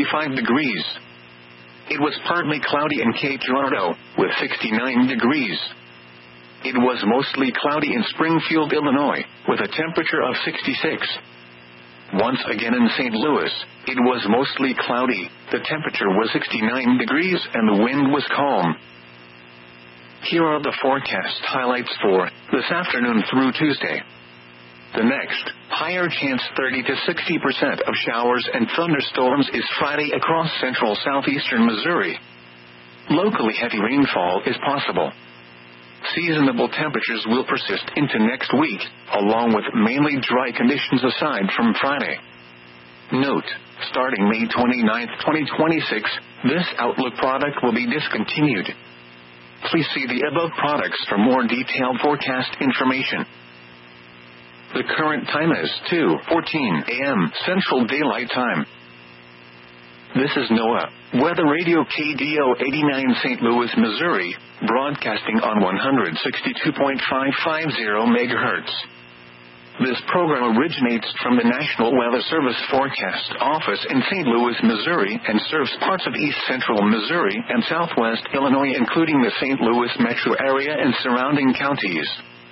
65 degrees. It was partly cloudy in Cape Girardeau, with 69 degrees. It was mostly cloudy in Springfield, Illinois, with a temperature of 66. Once again in St. Louis, it was mostly cloudy, the temperature was 69 degrees and the wind was calm. Here are the forecast highlights for this afternoon through Tuesday. The next, higher chance 30 to 60% of showers and thunderstorms is Friday across central southeastern Missouri. Locally heavy rainfall is possible. Seasonable temperatures will persist into next week, along with mainly dry conditions aside from Friday. Note, starting May 29, 2026, this Outlook product will be discontinued. Please see the above products for more detailed forecast information. The current time is 2:14 a.m. Central Daylight Time. This is NOAA Weather Radio KDO 89 St. Louis, Missouri, broadcasting on 162.550 MHz. This program originates from the National Weather Service Forecast Office in St. Louis, Missouri, and serves parts of east central Missouri and southwest Illinois, including the St. Louis metro area and surrounding counties.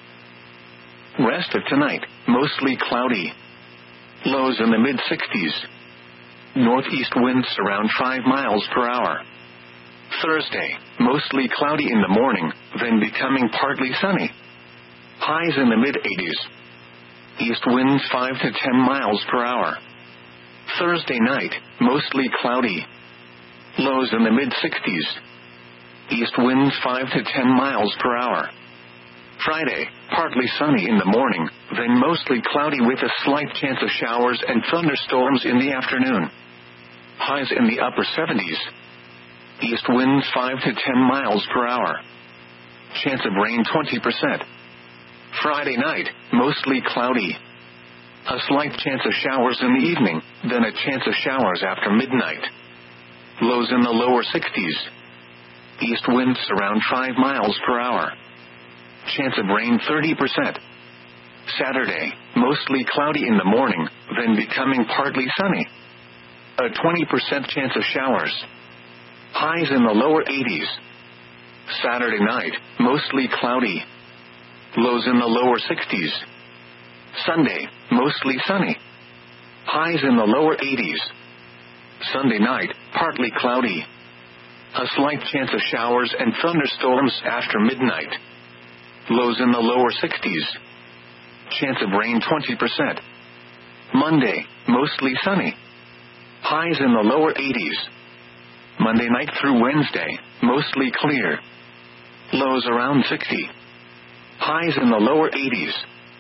Rest of tonight, mostly cloudy. Lows in the mid-60s. Northeast winds around 5 miles per hour. Thursday, mostly cloudy in the morning, then becoming partly sunny. Highs in the mid-80s. East winds 5 to 10 miles per hour. Thursday night, mostly cloudy. Lows in the mid-60s. East winds 5 to 10 miles per hour. Friday, partly sunny in the morning, then mostly cloudy with a slight chance of showers and thunderstorms in the afternoon. Highs in the upper 70s. East winds 5 to 10 miles per hour. Chance of rain 20%. Friday night, mostly cloudy. A slight chance of showers in the evening, then a chance of showers after midnight. Lows in the lower 60s. East winds around 5 miles per hour. Chance of rain 30%. Saturday, mostly cloudy in the morning, then becoming partly sunny. A 20% chance of showers. Highs in the lower 80s. Saturday night, mostly cloudy. Lows in the lower 60s. Sunday, mostly sunny. Highs in the lower 80s. Sunday night, partly cloudy. A slight chance of showers and thunderstorms after midnight. Lows in the lower 60s. Chance of rain 20%. Monday, mostly sunny. Highs in the lower 80s. Monday night through Wednesday, mostly clear. Lows around 60. Highs in the lower 80s.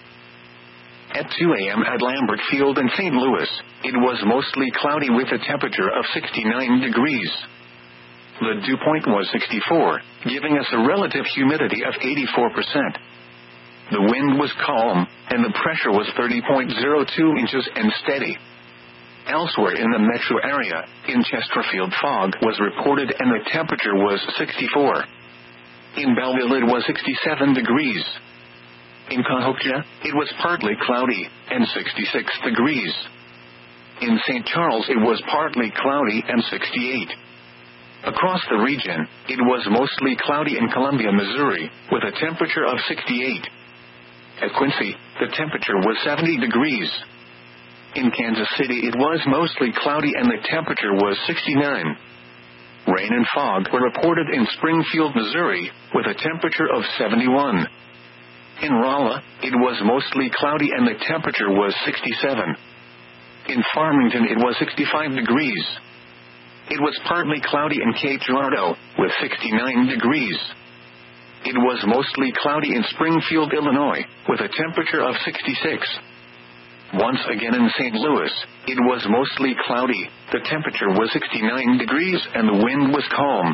At 2 a.m. at Lambert Field in St. Louis, it was mostly cloudy with a temperature of 69 degrees. The dew point was 64, giving us a relative humidity of 84%. The wind was calm, and the pressure was 30.02 inches and steady. Elsewhere in the metro area, in Chesterfield, fog was reported and the temperature was 64. In Belleville it was 67 degrees. In Cahokia, it was partly cloudy, and 66 degrees. In St. Charles it was partly cloudy and 68. Across the region, it was mostly cloudy in Columbia, Missouri, with a temperature of 68. At Quincy, the temperature was 70 degrees. In Kansas City it was mostly cloudy and the temperature was 69. Rain and fog were reported in Springfield, Missouri, with a temperature of 71. In Rolla, it was mostly cloudy and the temperature was 67. In Farmington it was 65 degrees. It was partly cloudy in Cape Girardeau, with 69 degrees. It was mostly cloudy in Springfield, Illinois, with a temperature of 66. Once again in St. Louis, it was mostly cloudy, the temperature was 69 degrees and the wind was calm.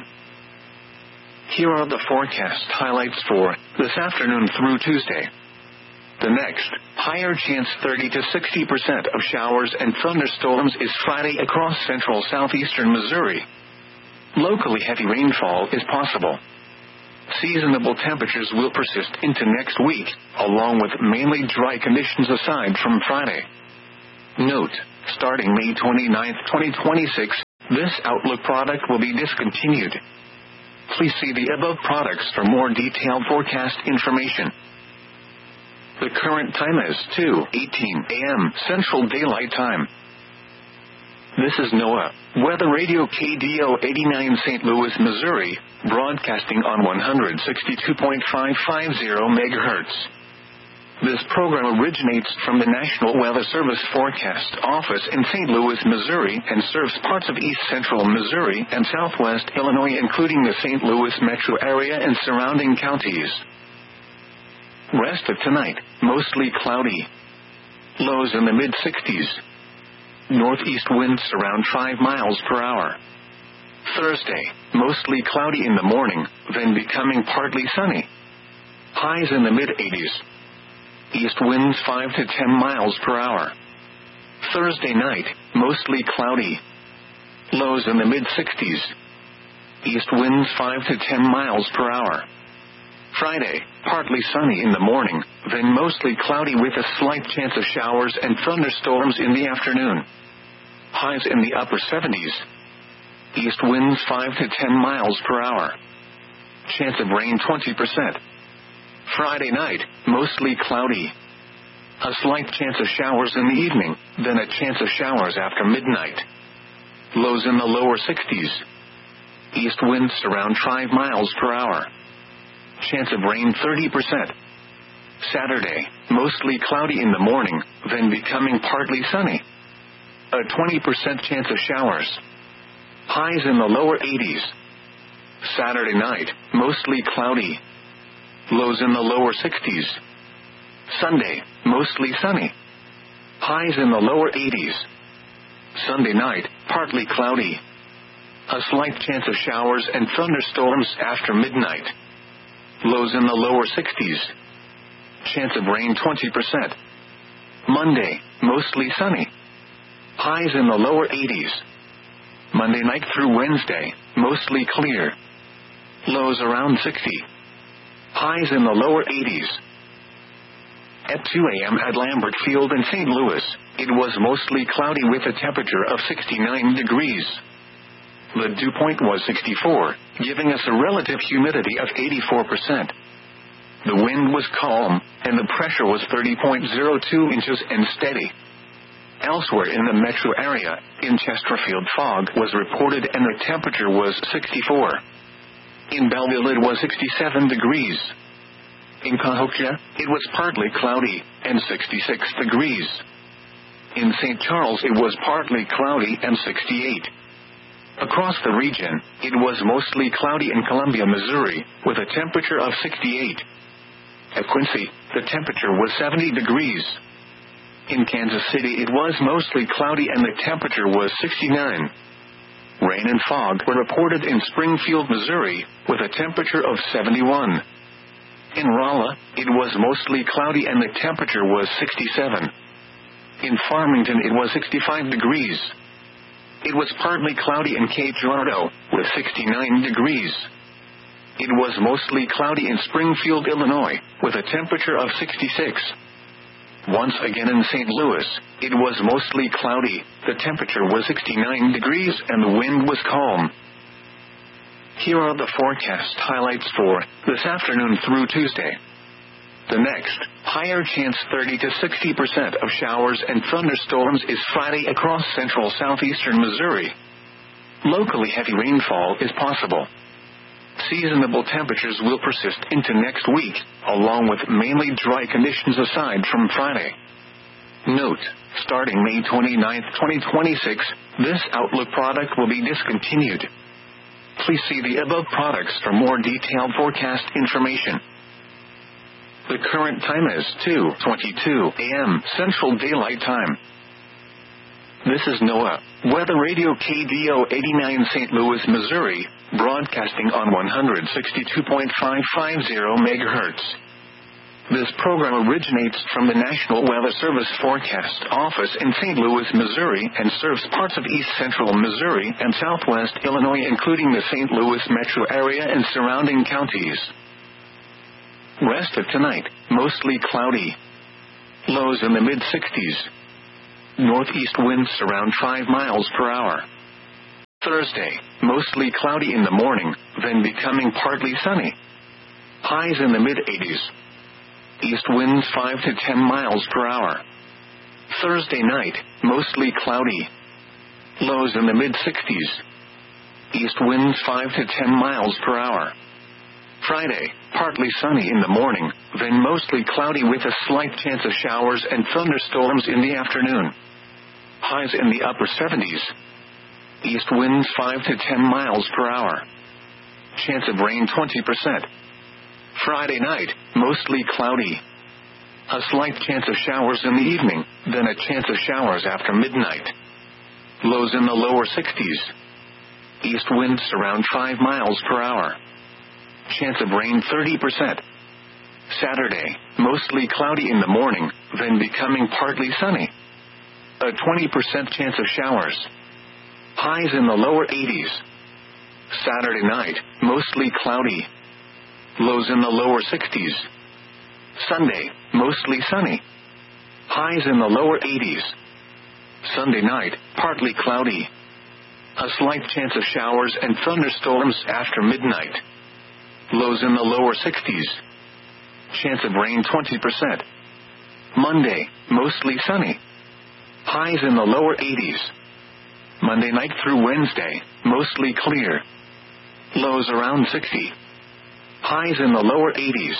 Here are the forecast highlights for this afternoon through Tuesday. The next, higher chance 30 to 60% of showers and thunderstorms is Friday across central southeastern Missouri. Locally heavy rainfall is possible. Seasonable temperatures will persist into next week, along with mainly dry conditions aside from Friday. Note, starting May 29, 2026, This Outlook product will be discontinued. Please see the above products for more detailed forecast information. The current time is 2:18 a.m. Central Daylight Time. This is NOAA Weather Radio KDO 89 St. Louis, Missouri, broadcasting on 162.550 MHz. This program originates from the National Weather Service Forecast Office in St. Louis, Missouri, and serves parts of east central Missouri and southwest Illinois, including the St. Louis metro area and surrounding counties. Rest of tonight, mostly cloudy. Lows in the mid-60s. Northeast winds around 5 miles per hour. Thursday, mostly cloudy in the morning, then becoming partly sunny. Highs in the mid-80s. East winds 5 to 10 miles per hour. Thursday night, mostly cloudy. Lows in the mid-60s. East winds 5 to 10 miles per hour. Friday, partly sunny in the morning, then mostly cloudy with a slight chance of showers and thunderstorms in the afternoon. Highs in the upper 70s. East winds 5 to 10 miles per hour. Chance of rain 20%. Friday night, mostly cloudy. A slight chance of showers in the evening, then a chance of showers after midnight. Lows in the lower 60s. East winds around 5 miles per hour. Chance of rain 30%. Saturday, mostly cloudy in the morning, then becoming partly sunny. A 20% chance of showers. Highs in the lower 80s. Saturday night, mostly cloudy. Lows in the lower 60s. Sunday, mostly sunny. Highs in the lower 80s. Sunday night, partly cloudy. A slight chance of showers and thunderstorms after midnight. Lows in the lower 60s. Chance of rain 20%. Monday, mostly sunny. Highs in the lower 80s. Monday night through Wednesday, mostly clear. Lows around 60. Highs in the lower 80s. At 2 a.m. at Lambert Field in St. Louis, it was mostly cloudy with a temperature of 69 degrees. The dew point was 64, giving us a relative humidity of 84%. The wind was calm, and the pressure was 30.02 inches and steady. Elsewhere in the metro area, in Chesterfield, fog was reported and the temperature was 64. In Belleville it was 67 degrees. In Cahokia, it was partly cloudy, and 66 degrees. In St. Charles it was partly cloudy and 68. Across the region, it was mostly cloudy in Columbia, Missouri, with a temperature of 68. At Quincy, the temperature was 70 degrees. In Kansas City it was mostly cloudy and the temperature was 69. Rain and fog were reported in Springfield, Missouri, with a temperature of 71. In Rolla, it was mostly cloudy and the temperature was 67. In Farmington it was 65 degrees. It was partly cloudy in Cape Girardeau, with 69 degrees. It was mostly cloudy in Springfield, Illinois, with a temperature of 66. Once again in St. Louis, it was mostly cloudy, the temperature was 69 degrees and the wind was calm. Here are the forecast highlights for this afternoon through Tuesday. The next, higher chance 30 to 60% of showers and thunderstorms is Friday across central southeastern Missouri. Locally heavy rainfall is possible. Seasonable temperatures will persist into next week, along with mainly dry conditions aside from Friday. Note, starting May 29, 2026, this Outlook product will be discontinued. Please see the above products for more detailed forecast information. The current time is 2:22 a.m. Central Daylight Time. This is NOAA Weather Radio KDO 89 St. Louis, Missouri, broadcasting on 162.550 MHz. This program originates from the National Weather Service Forecast Office in St. Louis, Missouri, and serves parts of east central Missouri and southwest Illinois, including the St. Louis metro area and surrounding counties. Rest of tonight, mostly cloudy. Lows in the mid-60s. Northeast winds around 5 miles per hour. Thursday, mostly cloudy in the morning, then becoming partly sunny. Highs in the mid-80s. East winds 5 to 10 miles per hour. Thursday night, mostly cloudy. Lows in the mid-60s. East winds 5 to 10 miles per hour. Friday, partly sunny in the morning, then mostly cloudy with a slight chance of showers and thunderstorms in the afternoon. Highs in the upper 70s. East winds 5 to 10 miles per hour. Chance of rain 20%. Friday night, mostly cloudy. A slight chance of showers in the evening, then a chance of showers after midnight. Lows in the lower 60s. East winds around 5 miles per hour. Chance of rain 30%. Saturday, mostly cloudy in the morning, then becoming partly sunny. A 20% chance of showers. Highs in the lower 80s. Saturday night, mostly cloudy. Lows in the lower 60s. Sunday, mostly sunny. Highs in the lower 80s. Sunday night, partly cloudy. A slight chance of showers and thunderstorms after midnight. Lows in the lower 60s. Chance of rain 20%. Monday, mostly sunny. Highs in the lower 80s. Monday night through Wednesday, mostly clear. Lows around 60. Highs in the lower 80s.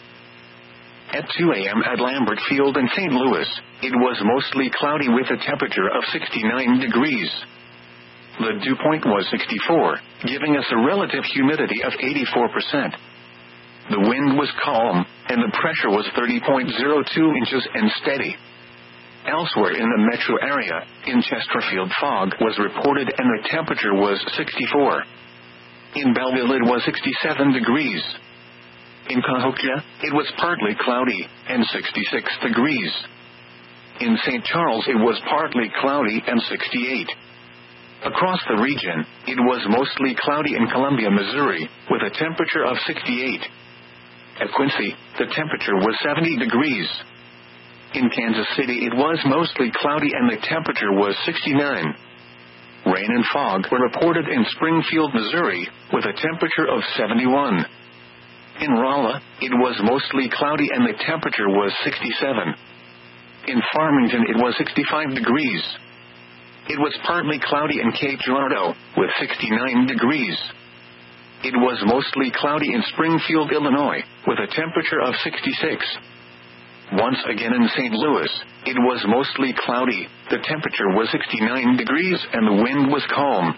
At 2 a.m. at Lambert Field in St. Louis, it was mostly cloudy with a temperature of 69 degrees. The dew point was 64, giving us a relative humidity of 84%. The wind was calm, and the pressure was 30.02 inches and steady. Elsewhere in the metro area, in Chesterfield fog was reported and the temperature was 64. In Belleville it was 67 degrees. In Cahokia, it was partly cloudy, and 66 degrees. In St. Charles it was partly cloudy and 68. Across the region, it was mostly cloudy in Columbia, Missouri, with a temperature of 68. At Quincy, the temperature was 70 degrees. In Kansas City it was mostly cloudy and the temperature was 69. Rain and fog were reported in Springfield, Missouri, with a temperature of 71. In Rolla, it was mostly cloudy and the temperature was 67. In Farmington it was 65 degrees. It was partly cloudy in Cape Girardeau, with 69 degrees. It was mostly cloudy in Springfield, Illinois, with a temperature of 66. Once again in St. Louis, it was mostly cloudy, the temperature was 69 degrees and the wind was calm.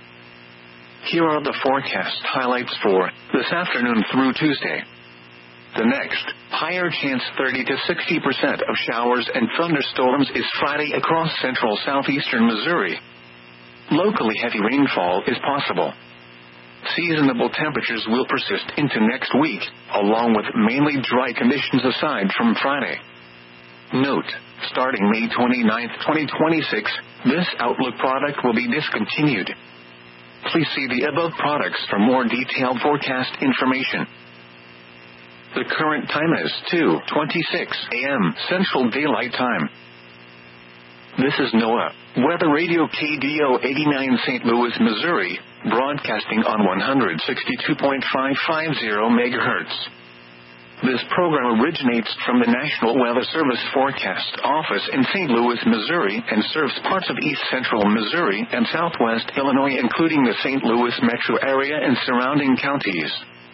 Here are the forecast highlights for this afternoon through Tuesday. The next, higher chance 30 to 60% of showers and thunderstorms is Friday across central southeastern Missouri. Locally heavy rainfall is possible. Seasonable temperatures will persist into next week, along with mainly dry conditions aside from Friday. Note, starting May 29, 2026, this Outlook product will be discontinued. Please see the above products for more detailed forecast information. The current time is 2:26 a.m. Central Daylight Time. This is NOAA Weather Radio KDO 89 St. Louis, Missouri, broadcasting on 162.550 MHz. This program originates from the National Weather Service Forecast Office in St. Louis, Missouri, and serves parts of east central Missouri and southwest Illinois, including the St. Louis metro area and surrounding counties.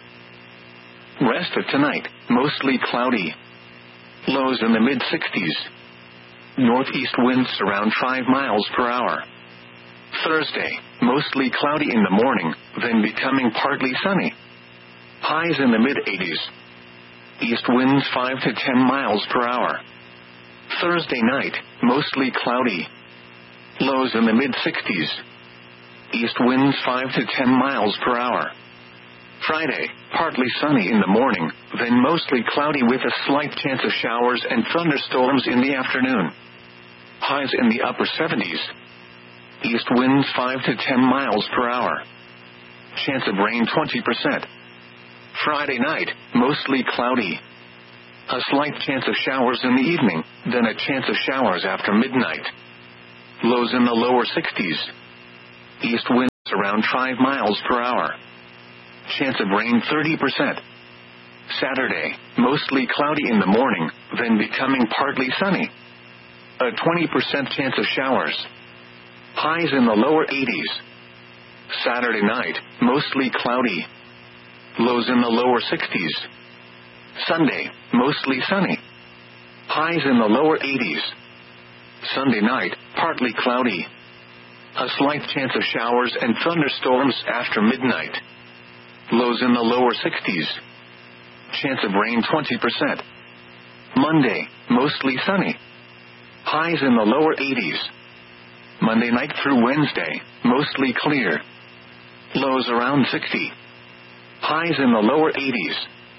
Rest of tonight, mostly cloudy. Lows in the mid-60s. Northeast winds around 5 miles per hour. Thursday, mostly cloudy in the morning, then becoming partly sunny. Highs in the mid-80s. East winds 5 to 10 miles per hour. Thursday night, mostly cloudy. Lows in the mid-60s. East winds 5 to 10 miles per hour. Friday, partly sunny in the morning, then mostly cloudy with a slight chance of showers and thunderstorms in the afternoon. Highs in the upper 70s. East winds 5 to 10 miles per hour. Chance of rain 20%. Friday night, mostly cloudy. A slight chance of showers in the evening, then a chance of showers after midnight. Lows in the lower 60s. East winds around 5 miles per hour. Chance of rain 30%. Saturday, mostly cloudy in the morning, then becoming partly sunny. A 20% chance of showers. Highs in the lower 80s. Saturday night, mostly cloudy. Lows in the lower 60s. Sunday, mostly sunny. Highs in the lower 80s. Sunday night, partly cloudy. A slight chance of showers and thunderstorms after midnight. Lows in the lower 60s. Chance of rain 20%. Monday, mostly sunny. Highs in the lower 80s. Monday night through Wednesday, mostly clear. Lows around 60. Highs in the lower 80s.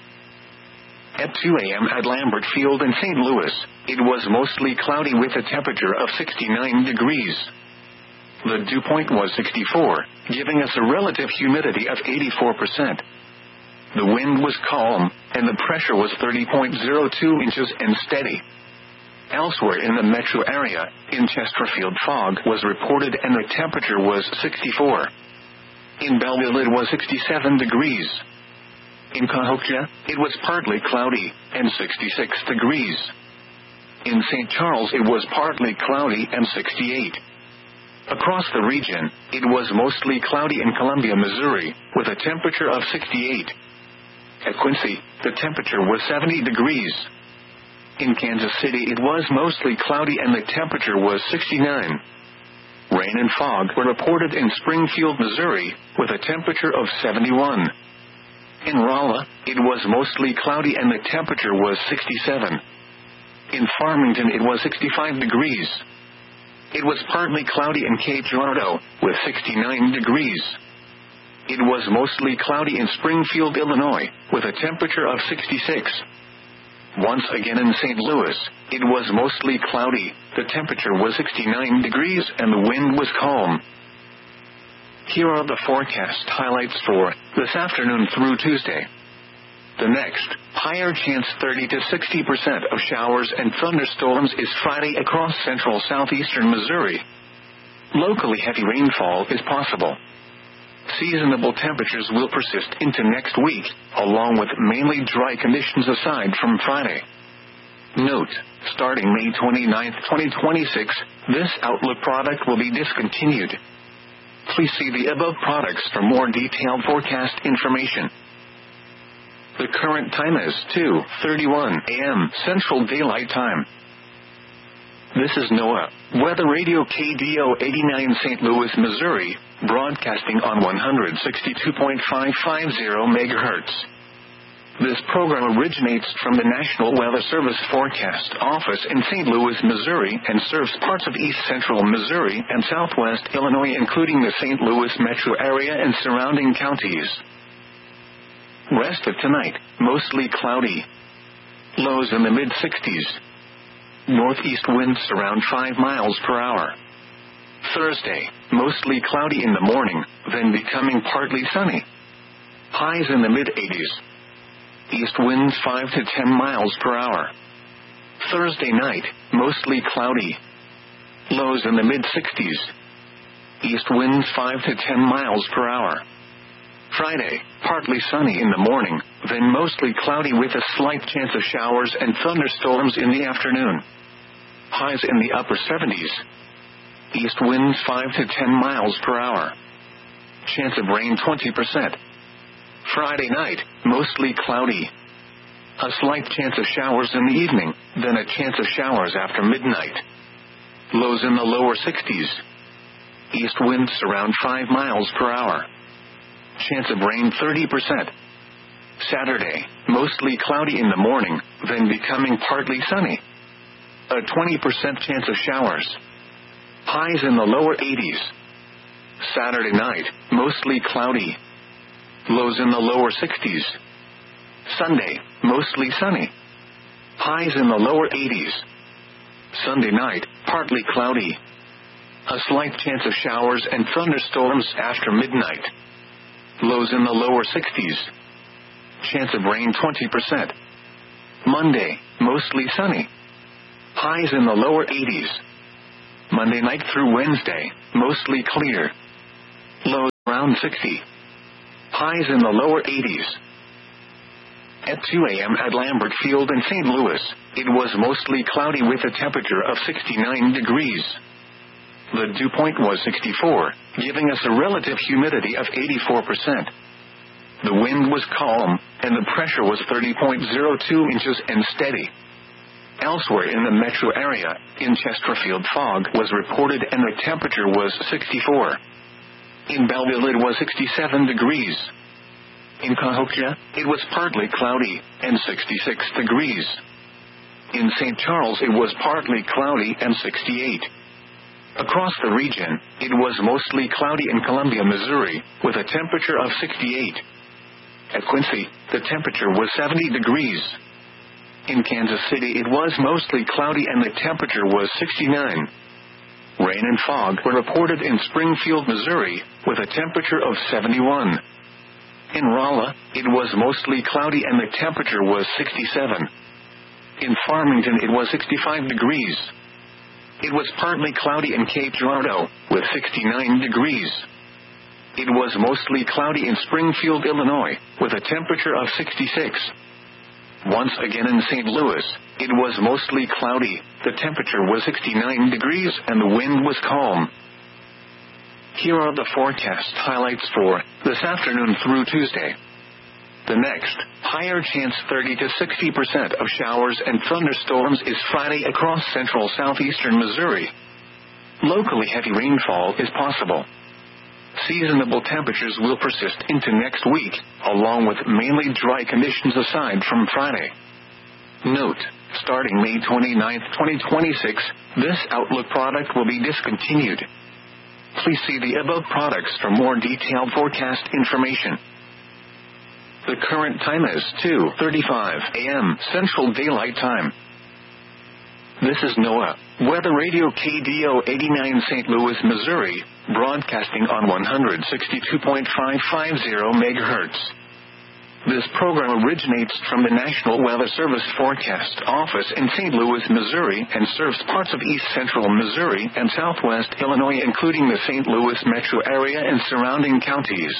At 2 a.m. at Lambert Field in St. Louis, it was mostly cloudy with a temperature of 69 degrees. The dew point was 64, giving us a relative humidity of 84%. The wind was calm, and the pressure was 30.02 inches and steady. Elsewhere in the metro area, in Chesterfield fog was reported and the temperature was 64. In Belleville it was 67 degrees. In Cahokia, it was partly cloudy, and 66 degrees. In St. Charles it was partly cloudy and 68. Across the region, it was mostly cloudy in Columbia, Missouri, with a temperature of 68. At Quincy, the temperature was 70 degrees. In Kansas City it was mostly cloudy and the temperature was 69. Rain and fog were reported in Springfield, Missouri, with a temperature of 71. In Rolla, it was mostly cloudy and the temperature was 67. In Farmington it was 65 degrees. It was partly cloudy in Cape Girardeau, with 69 degrees. It was mostly cloudy in Springfield, Illinois, with a temperature of 66. Once again in St. Louis, it was mostly cloudy, the temperature was 69 degrees and the wind was calm. Here are the forecast highlights for this afternoon through Tuesday. The next, higher chance 30 to 60% of showers and thunderstorms is Friday across central southeastern Missouri. Locally heavy rainfall is possible. Seasonable temperatures will persist into next week, along with mainly dry conditions aside from Friday. Note, starting May 29, 2026, this Outlook product will be discontinued. Please see the above products for more detailed forecast information. The current time is 2:31 a.m. Central Daylight Time. This is NOAA Weather Radio KDO 89 St. Louis, Missouri, broadcasting on 162.550 MHz. This program originates from the National Weather Service Forecast Office in St. Louis, Missouri, and serves parts of east central Missouri and southwest Illinois, including the St. Louis metro area and surrounding counties. Rest of tonight, mostly cloudy. Lows in the mid-60s. Northeast winds around 5 miles per hour. Thursday, mostly cloudy in the morning, then becoming partly sunny. Highs in the mid-80s. East winds 5 to 10 miles per hour. Thursday night, mostly cloudy. Lows in the mid-60s. East winds 5 to 10 miles per hour. Friday, partly sunny in the morning, then mostly cloudy with a slight chance of showers and thunderstorms in the afternoon. Highs in the upper 70s. East winds 5 to 10 miles per hour. Chance of rain 20%. Friday night, mostly cloudy. A slight chance of showers in the evening, then a chance of showers after midnight. Lows in the lower 60s. East winds around 5 miles per hour. Chance of rain 30%. Saturday, mostly cloudy in the morning, then becoming partly sunny. A 20% chance of showers. Highs in the lower 80s. Saturday night, mostly cloudy. Lows in the lower 60s. Sunday, mostly sunny. Highs in the lower 80s. Sunday night, partly cloudy. A slight chance of showers and thunderstorms after midnight. Lows in the lower 60s. Chance of rain 20%. Monday, mostly sunny. Highs in the lower 80s. Monday night through Wednesday, mostly clear. Lows around 60. Highs in the lower 80s. At 2 a.m. at Lambert Field in St. Louis, it was mostly cloudy with a temperature of 69 degrees. The dew point was 64, giving us a relative humidity of 84%. The wind was calm, and the pressure was 30.02 inches and steady. Elsewhere in the metro area, in Chesterfield fog was reported and the temperature was 64. In Belleville it was 67 degrees. In Cahokia, it was partly cloudy, and 66 degrees. In St. Charles it was partly cloudy and 68. Across the region, it was mostly cloudy in Columbia, Missouri, with a temperature of 68. At Quincy, the temperature was 70 degrees. In Kansas City it was mostly cloudy and the temperature was 69. Rain and fog were reported in Springfield, Missouri, with a temperature of 71. In Rolla, it was mostly cloudy and the temperature was 67. In Farmington it was 65 degrees. It was partly cloudy in Cape Girardeau, with 69 degrees. It was mostly cloudy in Springfield, Illinois, with a temperature of 66. Once again in St. Louis, it was mostly cloudy, the temperature was 69 degrees and the wind was calm. Here are the forecast highlights for this afternoon through Tuesday. The next, higher chance 30 to 60% of showers and thunderstorms is Friday across central southeastern Missouri. Locally heavy rainfall is possible. Seasonable temperatures will persist into next week, along with mainly dry conditions aside from Friday. Note, starting May 29, 2026, this Outlook product will be discontinued. Please see the above products for more detailed forecast information. The current time is 2:35 a.m. Central Daylight Time. This is NOAA Weather Radio KDO 89 St. Louis, Missouri, broadcasting on 162.550 MHz. This program originates from the National Weather Service Forecast Office in St. Louis, Missouri, and serves parts of east central Missouri and southwest Illinois, including the St. Louis metro area and surrounding counties.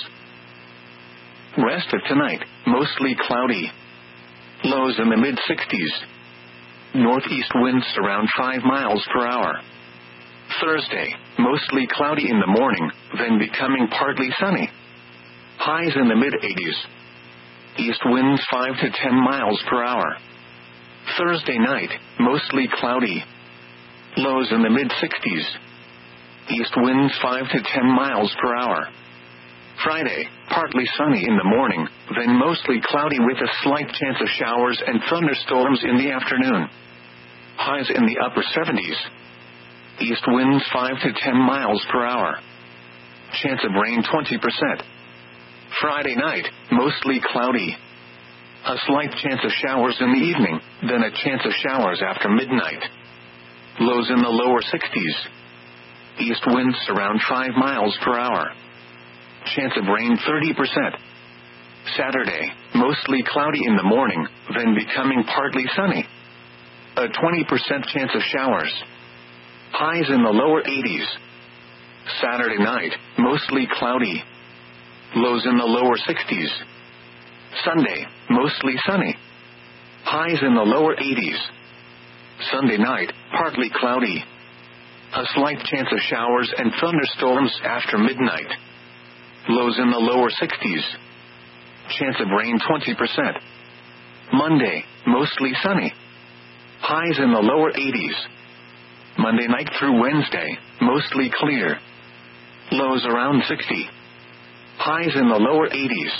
Rest of tonight, mostly cloudy. Lows in the mid-60s. Northeast winds around 5 miles per hour. Thursday, mostly cloudy in the morning, then becoming partly sunny. Highs in the mid-80s. East winds 5 to 10 miles per hour. Thursday night, mostly cloudy. Lows in the mid-60s. East winds 5 to 10 miles per hour. Friday, partly sunny in the morning, then mostly cloudy with a slight chance of showers and thunderstorms in the afternoon. Highs in the upper 70s. East winds 5 to 10 miles per hour. Chance of rain 20%. Friday night, mostly cloudy. A slight chance of showers in the evening, then a chance of showers after midnight. Lows in the lower 60s. East winds around 5 miles per hour. Chance of rain 30%. Saturday, mostly cloudy in the morning, then becoming partly sunny. A 20% chance of showers. Highs in the lower 80s. Saturday night, mostly cloudy. Lows in the lower 60s. Sunday, mostly sunny. Highs in the lower 80s. Sunday night, partly cloudy. A slight chance of showers and thunderstorms after midnight. Lows in the lower 60s. Chance of rain 20%. Monday, mostly sunny. Highs in the lower 80s. Monday night through Wednesday, mostly clear. Lows around 60. Highs in the lower 80s.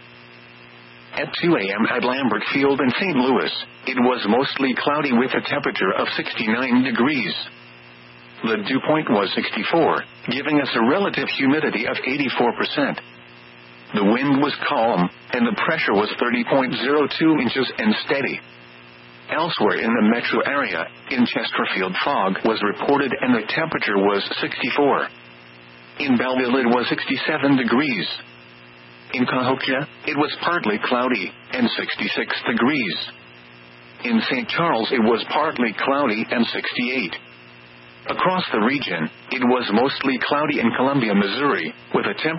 At 2 a.m. at Lambert Field in St. Louis, it was mostly cloudy with a temperature of 69 degrees. The dew point was 64, giving us a relative humidity of 84%. The wind was calm, and the pressure was 30.02 inches and steady. Elsewhere in the metro area, in Chesterfield fog was reported and the temperature was 64. In Belleville it was 67 degrees. In Cahokia, it was partly cloudy, and 66 degrees. In St. Charles it was partly cloudy and 68. Across the region, it was mostly cloudy in Columbia, Missouri, with a temperature of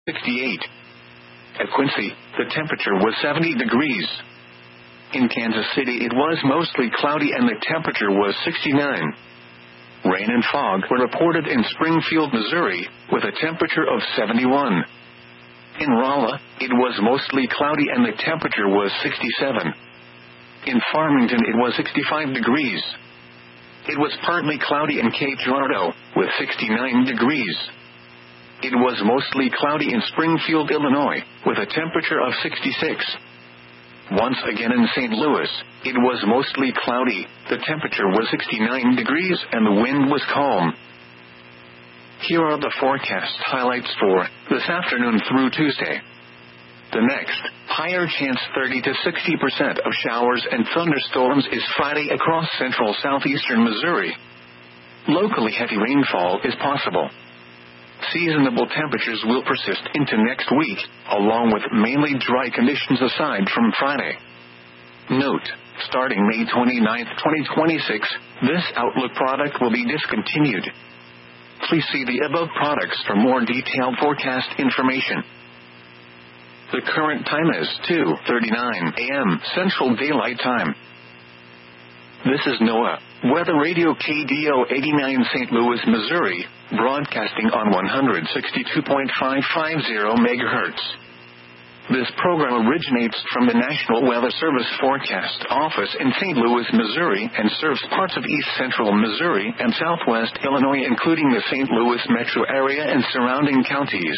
68. At Quincy, the temperature was 70 degrees. In Kansas City, it was mostly cloudy and the temperature was 69. Rain and fog were reported in Springfield, Missouri, with a temperature of 71. In Rolla, it was mostly cloudy and the temperature was 67. In Farmington, it was 65 degrees. It was partly cloudy in Cape Girardeau, with 69 degrees. It was mostly cloudy in Springfield, Illinois, with a temperature of 66. Once again in St. Louis, it was mostly cloudy, the temperature was 69 degrees and the wind was calm. Here are the forecast highlights for this afternoon through Tuesday. The next, higher chance 30 to 60% of showers and thunderstorms is Friday across central southeastern Missouri. Locally heavy rainfall is possible. Seasonable temperatures will persist into next week, along with mainly dry conditions aside from Friday. Note, starting May 29, 2026, this Outlook product will be discontinued. Please see the above products for more detailed forecast information. The current time is 2:39 a.m. Central Daylight Time. This is NOAA Weather Radio KDO 89 St. Louis, Missouri, broadcasting on 162.550 MHz. This program originates from the National Weather Service Forecast Office in St. Louis, Missouri, and serves parts of east central Missouri and southwest Illinois, including the St. Louis metro area and surrounding counties.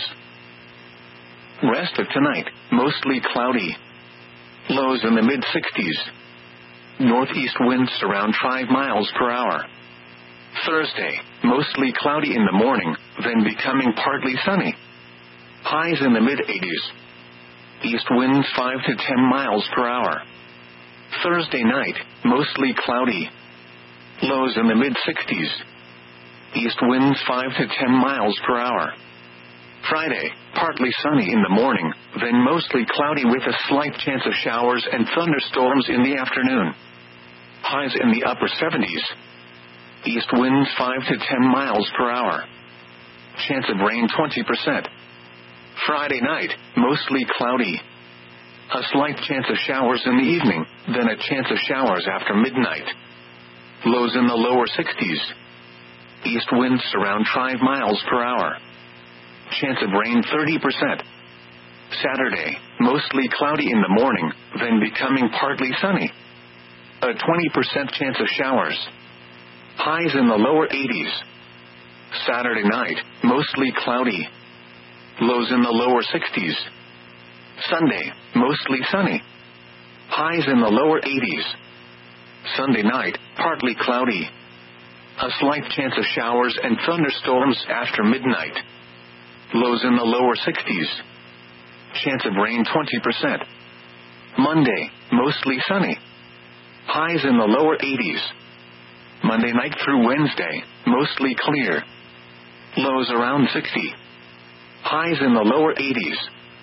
Rest of tonight, mostly cloudy. Lows in the mid-60s. Northeast winds around 5 miles per hour. Thursday, mostly cloudy in the morning, then becoming partly sunny. Highs in the mid-80s. East winds 5 to 10 miles per hour. Thursday night, mostly cloudy. Lows in the mid-60s. East winds 5 to 10 miles per hour. Friday, partly sunny in the morning, then mostly cloudy with a slight chance of showers and thunderstorms in the afternoon. Highs in the upper 70s. East winds 5 to 10 miles per hour. Chance of rain 20%. Friday night, mostly cloudy. A slight chance of showers in the evening, then a chance of showers after midnight. Lows in the lower 60s. East winds around 5 miles per hour. Chance of rain 30%. Saturday, mostly cloudy in the morning, then becoming partly sunny. A 20% chance of showers. Highs in the lower 80s. Saturday night, mostly cloudy. Lows in the lower 60s. Sunday, mostly sunny. Highs in the lower 80s. Sunday night, partly cloudy. A slight chance of showers and thunderstorms after midnight. Lows in the lower 60s. Chance of rain 20%. Monday, mostly sunny. Highs in the lower 80s. Monday night through Wednesday, mostly clear. Lows around 60. Highs in the lower 80s.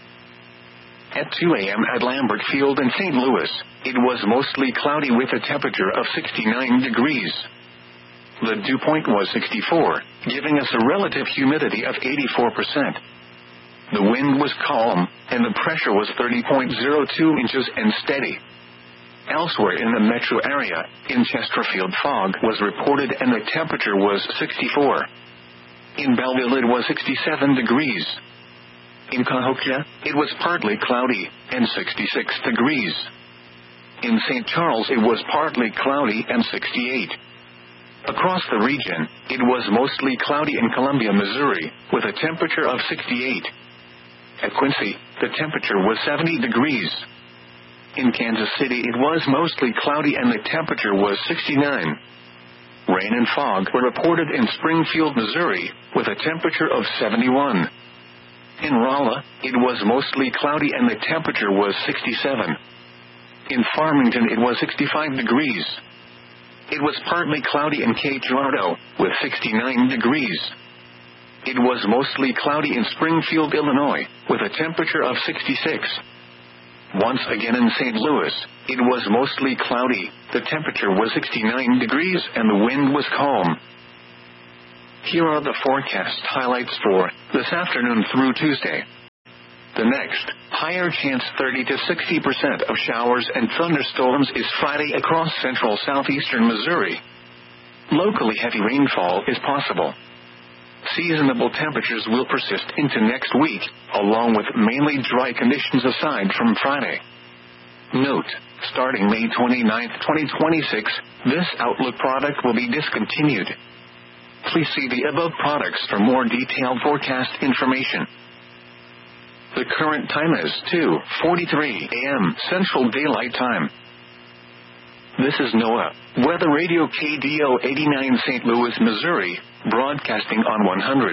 At 2 a.m. at Lambert Field in St. Louis, it was mostly cloudy with a temperature of 69 degrees. The dew point was 64, giving us a relative humidity of 84%. The wind was calm, and the pressure was 30.02 inches and steady. Elsewhere in the metro area, in Chesterfield, fog was reported and the temperature was 64. In Belleville, it was 67 degrees. In Cahokia, it was partly cloudy, and 66 degrees. In St. Charles, it was partly cloudy and 68. Across the region, it was mostly cloudy in Columbia, Missouri, with a temperature of 68. At Quincy, the temperature was 70 degrees. In Kansas City, it was mostly cloudy and the temperature was 69. Rain and fog were reported in Springfield, Missouri, with a temperature of 71. In Rolla, it was mostly cloudy and the temperature was 67. In Farmington, it was 65 degrees. It was partly cloudy in Cape Girardeau, with 69 degrees. It was mostly cloudy in Springfield, Illinois, with a temperature of 66. Once again in St. Louis, it was mostly cloudy, the temperature was 69 degrees and the wind was calm. Here are the forecast highlights for this afternoon through Tuesday. The next, higher chance 30 to 60% of showers and thunderstorms is Friday across central southeastern Missouri. Locally heavy rainfall is possible. Seasonable temperatures will persist into next week, along with mainly dry conditions aside from Friday. Note, starting May 29, 2026, this Outlook product will be discontinued. Please see the above products for more detailed forecast information. The current time is 2:43 a.m. Central Daylight Time. This is NOAA Weather Radio KDO 89 St. Louis, Missouri, broadcasting on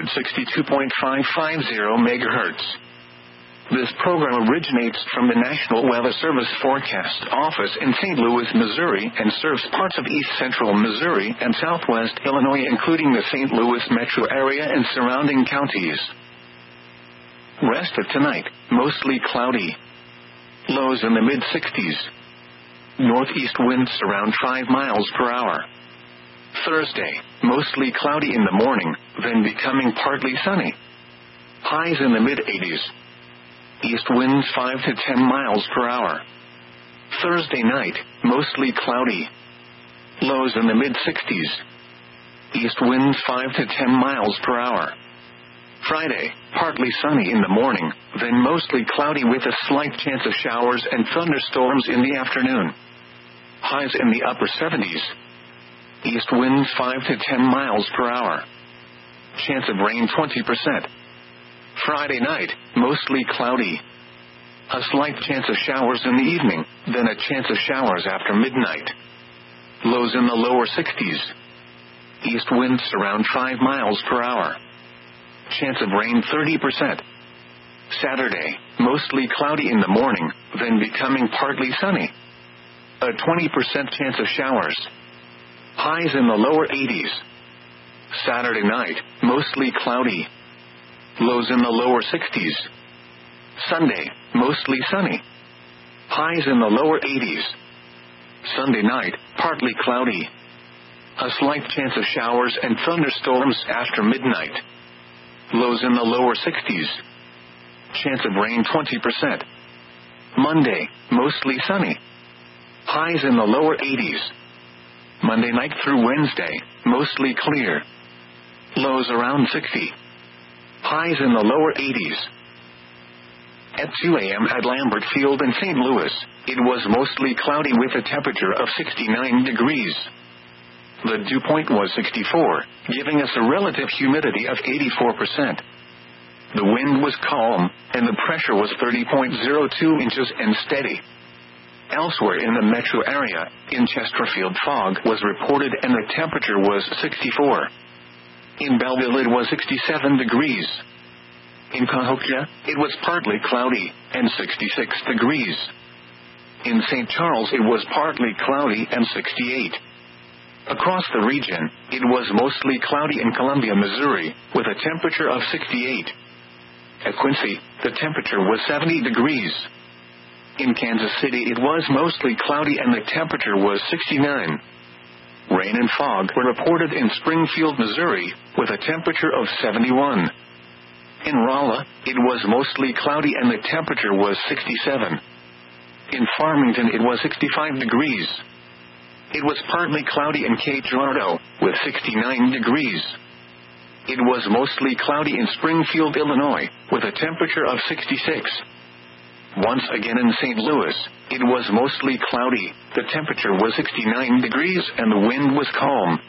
162.550 MHz. This program originates from the National Weather Service Forecast Office in St. Louis, Missouri, and serves parts of east central Missouri and southwest Illinois, including the St. Louis metro area and surrounding counties. Rest of tonight, mostly cloudy. Lows in the mid-60s. Northeast winds around 5 miles per hour. Thursday, mostly cloudy in the morning, then becoming partly sunny. Highs in the mid-80s. East winds 5 to 10 miles per hour. Thursday night, mostly cloudy. Lows in the mid-60s. East winds 5 to 10 miles per hour. Friday, partly sunny in the morning, then mostly cloudy with a slight chance of showers and thunderstorms in the afternoon. Highs in the upper 70s. East winds 5 to 10 miles per hour. Chance of rain 20%. Friday night, mostly cloudy. A slight chance of showers in the evening, then a chance of showers after midnight. Lows in the lower 60s. East winds around 5 miles per hour. Chance of rain 30%. Saturday, mostly cloudy in the morning, then becoming partly sunny. A 20% chance of showers. Highs in the lower 80s. Saturday night, mostly cloudy. Lows in the lower 60s. Sunday, mostly sunny. Highs in the lower 80s. Sunday night, partly cloudy. A slight chance of showers and thunderstorms after midnight. Lows in the lower 60s. Chance of rain 20%. Monday, mostly sunny. Highs in the lower 80s. Monday night through Wednesday, mostly clear. Lows around 60. Highs in the lower 80s. At 2 a.m. at Lambert Field in St. Louis, it was mostly cloudy with a temperature of 69 degrees. The dew point was 64, giving us a relative humidity of 84%. The wind was calm, and the pressure was 30.02 inches and steady. Elsewhere in the metro area, in Chesterfield, fog was reported and the temperature was 64. In Belleville it was 67 degrees. In Cahokia, it was partly cloudy, and 66 degrees. In St. Charles it was partly cloudy and 68. Across the region, it was mostly cloudy in Columbia, Missouri, with a temperature of 68. At Quincy, the temperature was 70 degrees. In Kansas City it was mostly cloudy and the temperature was 69. Rain and fog were reported in Springfield, Missouri, with a temperature of 71. In Rolla, it was mostly cloudy and the temperature was 67. In Farmington it was 65 degrees. It was partly cloudy in Cape Girardeau, with 69 degrees. It was mostly cloudy in Springfield, Illinois, with a temperature of 66. Once again in St. Louis, it was mostly cloudy, the temperature was 69 degrees and the wind was calm.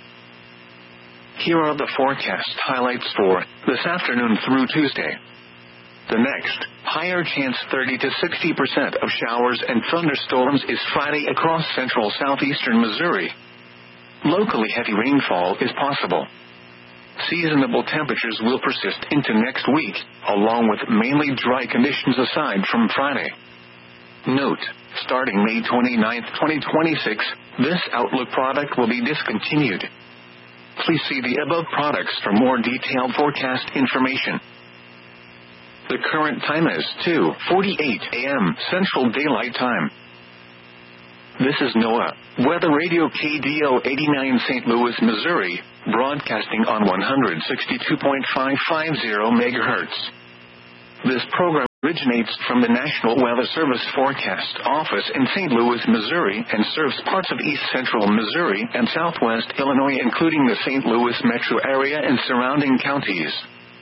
Here are the forecast highlights for this afternoon through Tuesday. The next, higher chance 30 to 60% of showers and thunderstorms is Friday across central southeastern Missouri. Locally heavy rainfall is possible. Seasonable temperatures will persist into next week, along with mainly dry conditions aside from Friday. Note, starting May 29, 2026, this Outlook product will be discontinued. Please see the above products for more detailed forecast information. The current time is 2:48 a.m. Central Daylight Time. This is NOAA Weather Radio KDO 89 St. Louis, Missouri, broadcasting on 162.550 MHz. This program originates from the National Weather Service Forecast Office in St. Louis, Missouri, and serves parts of east central Missouri and southwest Illinois, including the St. Louis metro area and surrounding counties.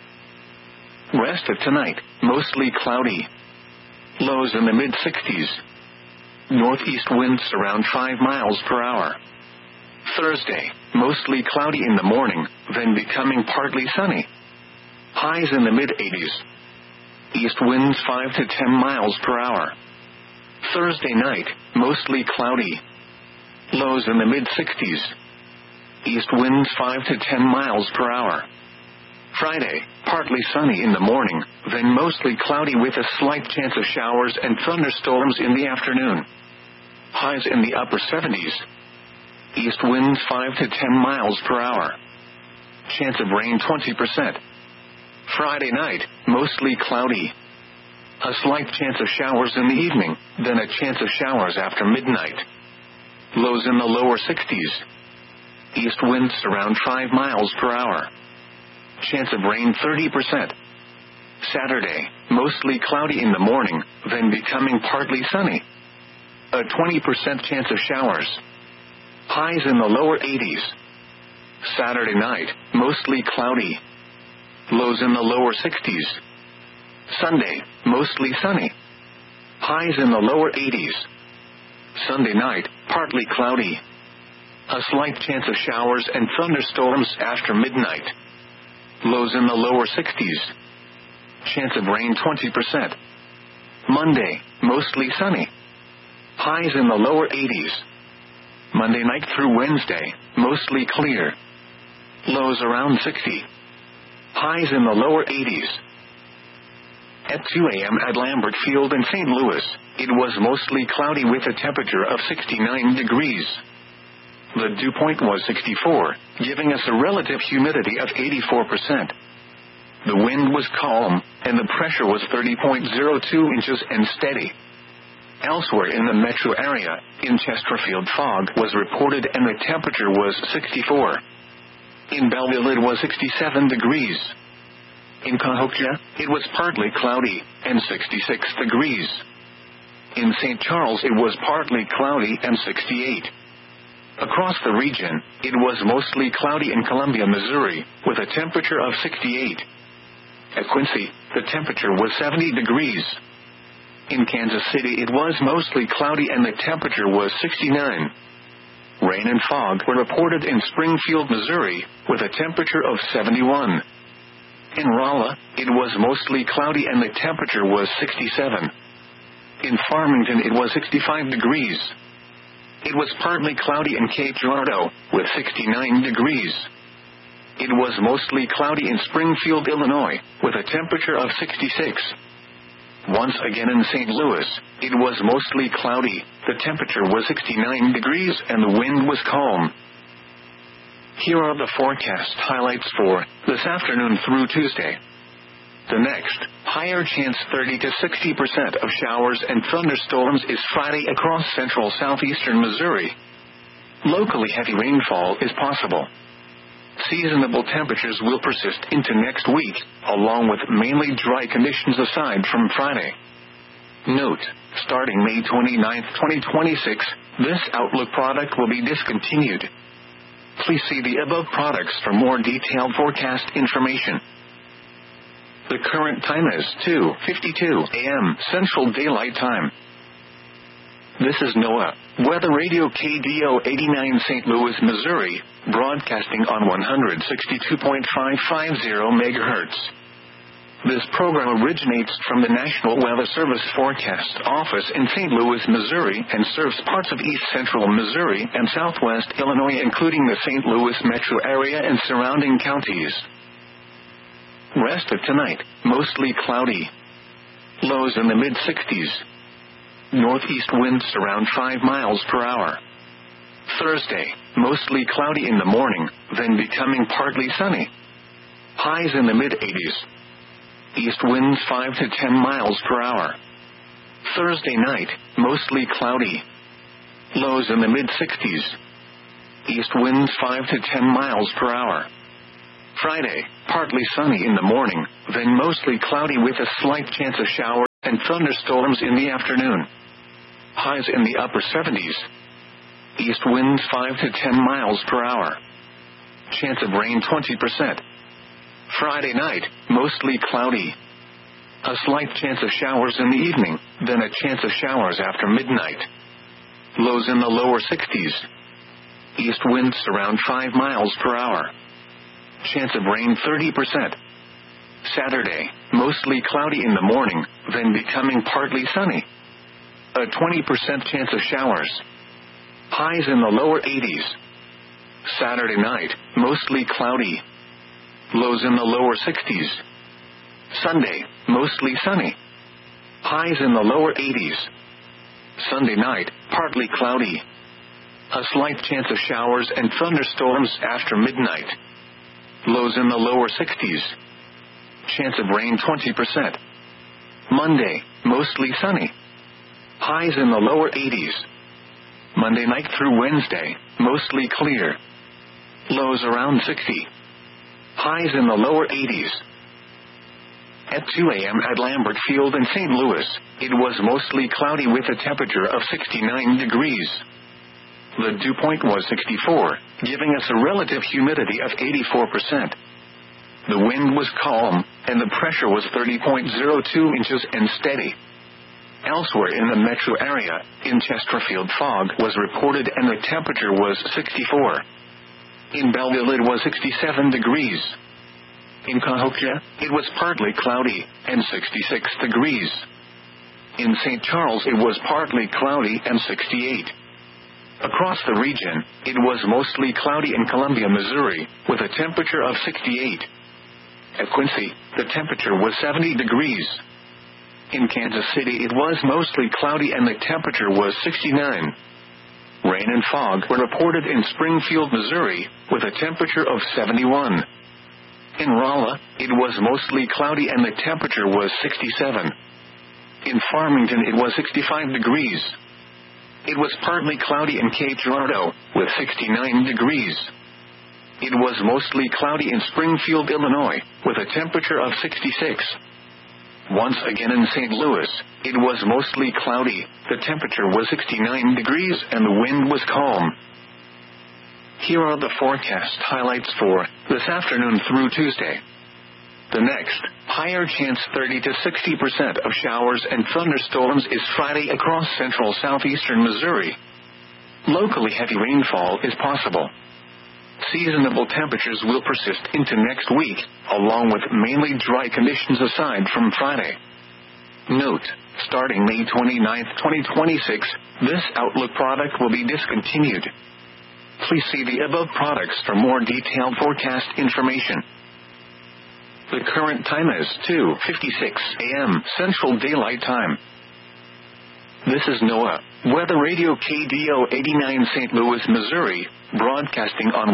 Rest of tonight, mostly cloudy. Lows in the mid-60s. Northeast winds around 5 miles per hour. Thursday, mostly cloudy in the morning, then becoming partly sunny. Highs in the mid-80s. East winds 5 to 10 miles per hour. Thursday night, mostly cloudy. Lows in the mid-60s. East winds 5 to 10 miles per hour. Friday, partly sunny in the morning, then mostly cloudy with a slight chance of showers and thunderstorms in the afternoon. Highs in the upper 70s. East winds 5 to 10 miles per hour. Chance of rain 20%. Friday night, mostly cloudy. A slight chance of showers in the evening, then a chance of showers after midnight. Lows in the lower 60s. East winds around 5 miles per hour. Chance of rain 30%. Saturday, mostly cloudy in the morning, then becoming partly sunny. A 20% chance of showers. Highs in the lower 80s. Saturday night, mostly cloudy. Lows in the lower 60s. Sunday, mostly sunny. Highs in the lower 80s. Sunday night, partly cloudy. A slight chance of showers and thunderstorms after midnight. Lows in the lower 60s. Chance of rain 20%. Monday, mostly sunny. Highs in the lower 80s. Monday night through Wednesday, mostly clear. Lows around 60. Highs in the lower 80s. At 2 a.m. at Lambert Field in St. Louis, it was mostly cloudy with a temperature of 69 degrees. The dew point was 64, giving us a relative humidity of 84%. The wind was calm, and the pressure was 30.02 inches and steady. Elsewhere in the metro area, in Chesterfield fog was reported and the temperature was 64. In Belleville it was 67 degrees. In Cahokia, it was partly cloudy, and 66 degrees. In St. Charles it was partly cloudy and 68. Across the region, it was mostly cloudy in Columbia, Missouri, with a temperature of 68. At Quincy, the temperature was 70 degrees. In Kansas City it was mostly cloudy and the temperature was 69. Rain and fog were reported in Springfield, Missouri, with a temperature of 71. In Rolla, it was mostly cloudy and the temperature was 67. In Farmington it was 65 degrees. It was partly cloudy in Cape Girardeau, with 69 degrees. It was mostly cloudy in Springfield, Illinois, with a temperature of 66. Once again in St. Louis, it was mostly cloudy, the temperature was 69 degrees and the wind was calm. Here are the forecast highlights for this afternoon through Tuesday. The next, higher chance 30 to 60% of showers and thunderstorms is Friday across central southeastern Missouri. Locally heavy rainfall is possible. Seasonable temperatures will persist into next week, along with mainly dry conditions aside from Friday. Note, starting May 29, 2026, this Outlook product will be discontinued. Please see the above products for more detailed forecast information. The current time is 2:52 a.m. Central Daylight Time. This is NOAA Weather Radio KDO 89 St. Louis, Missouri, broadcasting on 162.550 MHz. This program originates from the National Weather Service Forecast Office in St. Louis, Missouri, and serves parts of east central Missouri and southwest Illinois, including the St. Louis metro area and surrounding counties. Rest of tonight, mostly cloudy. Lows in the mid-60s. Northeast winds around 5 miles per hour. Thursday, mostly cloudy in the morning, then becoming partly sunny. Highs in the mid-80s. East winds 5 to 10 miles per hour. Thursday night, mostly cloudy. Lows in the mid-60s. East winds 5 to 10 miles per hour. Friday, partly sunny in the morning, then mostly cloudy with a slight chance of showers. and thunderstorms in the afternoon. Highs in the upper 70s. East winds 5 to 10 miles per hour. Chance of rain 20%. Friday night, mostly cloudy. A slight chance of showers in the evening, then a chance of showers after midnight. Lows in the lower 60s. East winds around 5 miles per hour. Chance of rain 30%. Saturday, mostly cloudy in the morning, then becoming partly sunny. A 20% chance of showers. Highs in the lower 80s. Saturday night, mostly cloudy. Lows in the lower 60s. Sunday, mostly sunny. Highs in the lower 80s. Sunday night, partly cloudy. A slight chance of showers and thunderstorms after midnight. Lows in the lower 60s. Chance of rain 20%. Monday, mostly sunny. Highs in the lower 80s. Monday night through Wednesday, mostly clear. Lows around 60. Highs in the lower 80s. At 2 a.m. at Lambert Field in St. Louis, it was mostly cloudy with a temperature of 69 degrees. The dew point was 64, giving us a relative humidity of 84%. The wind was calm, and the pressure was 30.02 inches and steady. Elsewhere in the metro area, in Chesterfield fog was reported and the temperature was 64. In Belleville it was 67 degrees. In Cahokia, it was partly cloudy, and 66 degrees. In St. Charles it was partly cloudy and 68. Across the region, it was mostly cloudy in Columbia, Missouri, with a temperature of 68. At Quincy, the temperature was 70 degrees. In Kansas City it was mostly cloudy and the temperature was 69. Rain and fog were reported in Springfield, Missouri, with a temperature of 71. In Rolla, it was mostly cloudy and the temperature was 67. In Farmington it was 65 degrees. It was partly cloudy in Cape Girardeau, with 69 degrees. It was mostly cloudy in Springfield, Illinois, with a temperature of 66. Once again in St. Louis, it was mostly cloudy, the temperature was 69 degrees and the wind was calm. Here are the forecast highlights for this afternoon through Tuesday. The next, higher chance 30 to 60% of showers and thunderstorms is Friday across central southeastern Missouri. Locally heavy rainfall is possible. Seasonable temperatures will persist into next week, along with mainly dry conditions aside from Friday. Note, starting May 29, 2026, this Outlook product will be discontinued. Please see the above products for more detailed forecast information. The current time is 2:56 a.m. Central Daylight Time. This is NOAA, Weather Radio KDO 89 St. Louis, Missouri, broadcasting on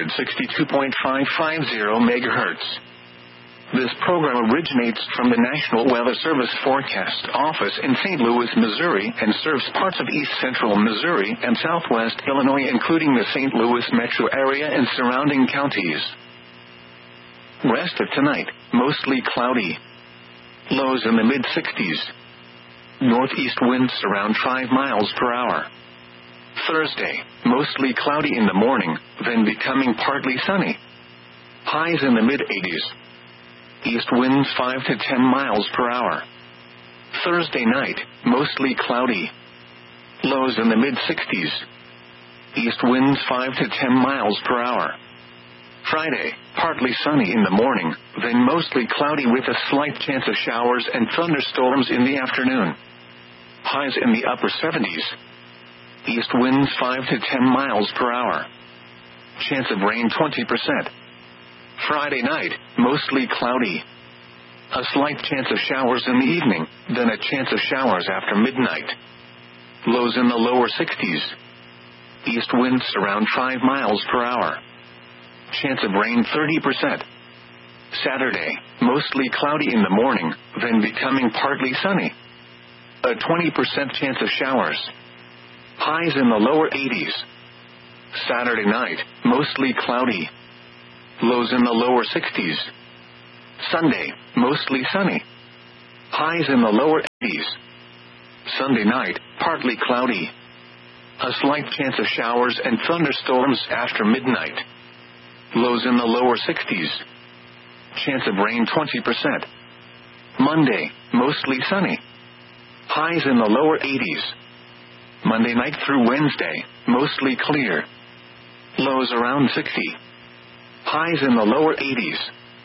162.550 MHz. This program originates from the National Weather Service Forecast Office in St. Louis, Missouri, and serves parts of east central Missouri and southwest Illinois, including the St. Louis metro area and surrounding counties. Rest of tonight, mostly cloudy. Lows in the mid-60s. Northeast winds around 5 miles per hour. Thursday, mostly cloudy in the morning, then becoming partly sunny. Highs in the mid-80s. East winds 5 to 10 miles per hour. Thursday night, mostly cloudy. Lows in the mid-60s. East winds 5 to 10 miles per hour. Friday, partly sunny in the morning, then mostly cloudy with a slight chance of showers and thunderstorms in the afternoon. Highs in the upper 70s. East winds 5 to 10 miles per hour. Chance of rain 20%. Friday night, mostly cloudy. A slight chance of showers in the evening, then a chance of showers after midnight. Lows in the lower 60s. East winds around 5 miles per hour. Chance of rain 30%. Saturday, mostly cloudy in the morning, then becoming partly sunny. A 20% chance of showers. Highs in the lower 80s. Saturday night, mostly cloudy. Lows in the lower 60s. Sunday, mostly sunny. Highs in the lower 80s. Sunday night, partly cloudy. A slight chance of showers and thunderstorms after midnight. Lows in the lower 60s. Chance of rain 20%. Monday, mostly sunny. Highs in the lower 80s. Monday night through Wednesday, mostly clear. Lows around 60. Highs in the lower 80s.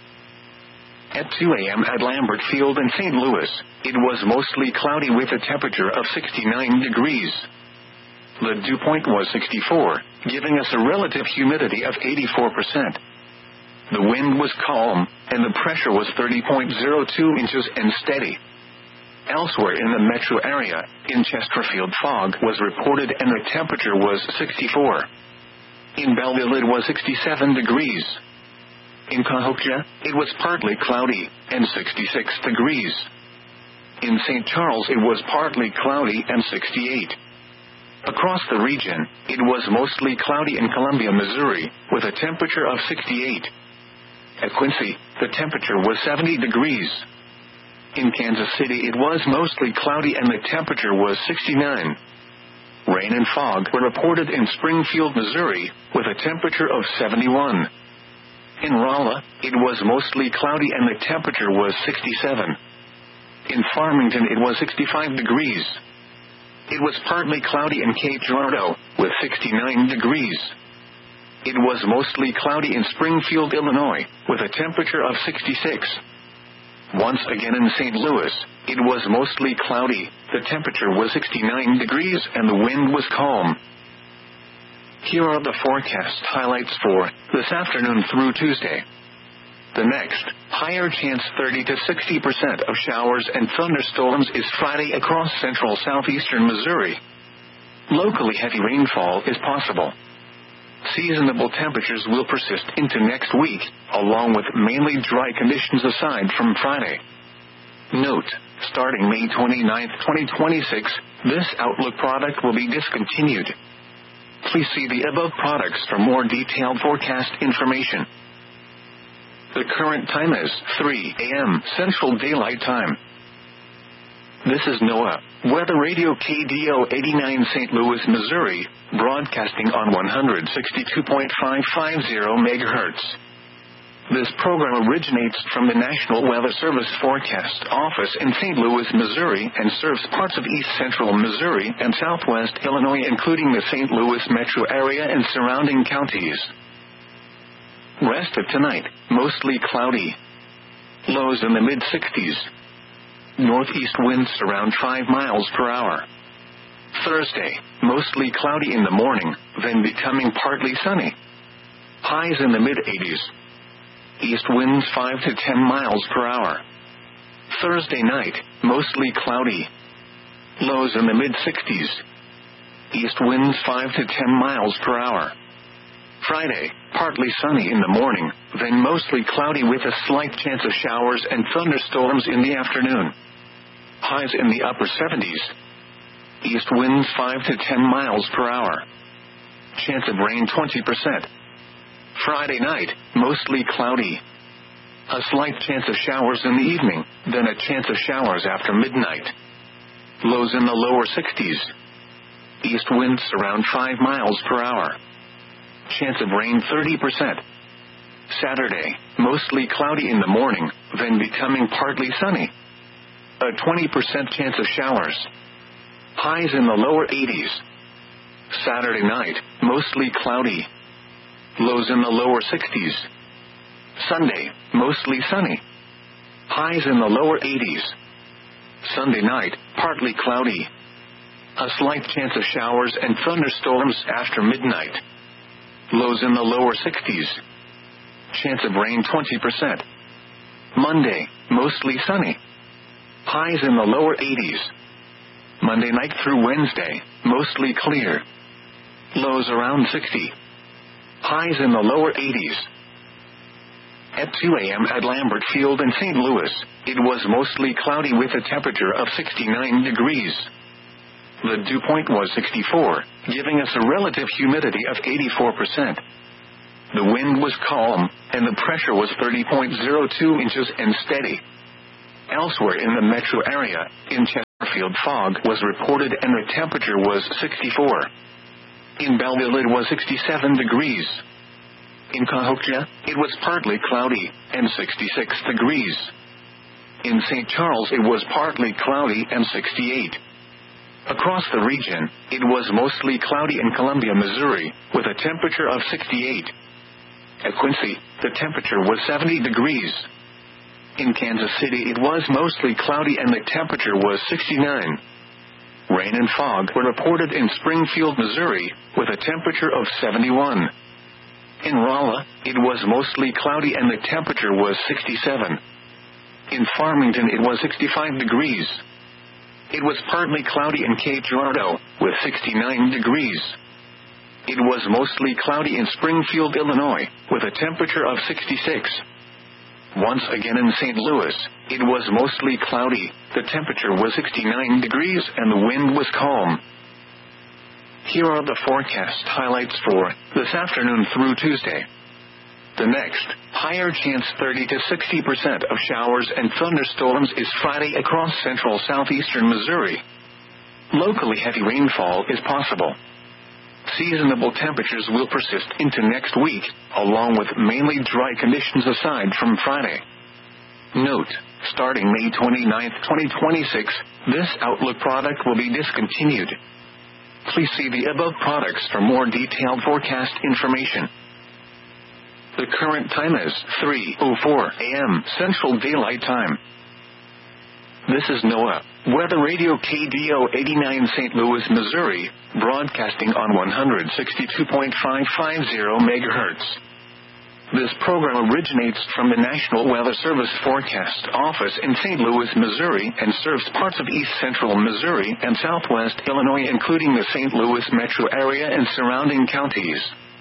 At 2 a.m. at Lambert Field in St. Louis, it was mostly cloudy with a temperature of 69 degrees. The dew point was 64, giving us a relative humidity of 84%. The wind was calm, and the pressure was 30.02 inches and steady. Elsewhere in the metro area, in Chesterfield fog was reported and the temperature was 64. In Belleville it was 67 degrees. In Cahokia, it was partly cloudy, and 66 degrees. In St. Charles it was partly cloudy and 68. Across the region, it was mostly cloudy in Columbia, Missouri, with a temperature of 68. At Quincy, the temperature was 70 degrees. In Kansas City it was mostly cloudy and the temperature was 69. Rain and fog were reported in Springfield, Missouri, with a temperature of 71. In Rolla, it was mostly cloudy and the temperature was 67. In Farmington it was 65 degrees. It was partly cloudy in Cape Girardeau, with 69 degrees. It was mostly cloudy in Springfield, Illinois, with a temperature of 66. Once again in St. Louis, it was mostly cloudy, the temperature was 69 degrees and the wind was calm. Here are the forecast highlights for this afternoon through Tuesday. The next, higher chance 30 to 60% of showers and thunderstorms is Friday across central southeastern Missouri. Locally heavy rainfall is possible. Seasonable temperatures will persist into next week, along with mainly dry conditions aside from Friday. Note, starting May 29, 2026, this Outlook product will be discontinued. Please see the above products for more detailed forecast information. The current time is 3 a.m. Central Daylight Time. This is NOAA, Weather Radio KDO 89 St. Louis, Missouri, broadcasting on 162.550 MHz. This program originates from the National Weather Service Forecast Office in St. Louis, Missouri, and serves parts of east central Missouri and southwest Illinois, including the St. Louis metro area and surrounding counties. Rest of tonight, mostly cloudy. Lows in the mid-60s. Northeast winds around 5 miles per hour. Thursday, mostly cloudy in the morning, then becoming partly sunny. Highs in the mid-80s. East winds 5 to 10 miles per hour. Thursday night, mostly cloudy. Lows in the mid-60s. East winds 5 to 10 miles per hour. Friday, partly sunny in the morning, then mostly cloudy with a slight chance of showers and thunderstorms in the afternoon. Highs in the upper 70s. East winds 5 to 10 miles per hour. Chance of rain 20%. Friday night, mostly cloudy. A slight chance of showers in the evening, then a chance of showers after midnight. Lows in the lower 60s. East winds around 5 miles per hour. Chance of rain 30%. Saturday, mostly cloudy in the morning, then becoming partly sunny. A 20% chance of showers. Highs in the lower 80s. Saturday night, mostly cloudy. Lows in the lower 60s. Sunday, mostly sunny. Highs in the lower 80s. Sunday night, partly cloudy. A slight chance of showers and thunderstorms after midnight. Lows in the lower 60s. Chance of rain 20%. Monday, mostly sunny. Highs in the lower 80s. Monday night through Wednesday, mostly clear. Lows around 60. Highs in the lower 80s. At 2 a.m. at Lambert Field in St. Louis, it was mostly cloudy with a temperature of 69 degrees. The dew point was 64, giving us a relative humidity of 84%. The wind was calm, and the pressure was 30.02 inches and steady. Elsewhere in the metro area, in Chesterfield, fog was reported and the temperature was 64. In Belleville, it was 67 degrees. In Cahokia, it was partly cloudy and 66 degrees. In St. Charles, it was partly cloudy and 68. Across the region, it was mostly cloudy in Columbia, Missouri, with a temperature of 68. At Quincy, the temperature was 70 degrees. In Kansas City, it was mostly cloudy and the temperature was 69. Rain and fog were reported in Springfield, Missouri, with a temperature of 71. In Rolla, it was mostly cloudy and the temperature was 67. In Farmington, it was 65 degrees. It was partly cloudy in Cape Girardeau, with 69 degrees. It was mostly cloudy in Springfield, Illinois, with a temperature of 66. Once again in St. Louis, it was mostly cloudy, the temperature was 69 degrees and the wind was calm. Here are the forecast highlights for this afternoon through Tuesday. The next, higher chance 30 to 60% of showers and thunderstorms is Friday across central southeastern Missouri. Locally heavy rainfall is possible. Seasonable temperatures will persist into next week, along with mainly dry conditions aside from Friday. Note, starting May 29, 2026, this Outlook product will be discontinued. Please see the above products for more detailed forecast information. The current time is 3:04 a.m. Central Daylight Time. This is NOAA, Weather Radio KDO 89 St. Louis, Missouri, broadcasting on 162.550 MHz. This program originates from the National Weather Service Forecast Office in St. Louis, Missouri, and serves parts of east central Missouri and southwest Illinois, including the St. Louis metro area and surrounding counties.